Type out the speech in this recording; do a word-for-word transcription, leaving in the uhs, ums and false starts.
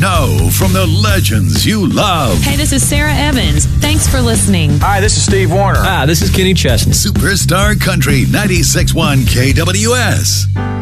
Know from the legends you love. Hey, this is Sarah Evans. Thanks for listening. Hi, this is Steve Wariner. Hi, this is Kenny Chesney. Superstar Country ninety-six point one K W S.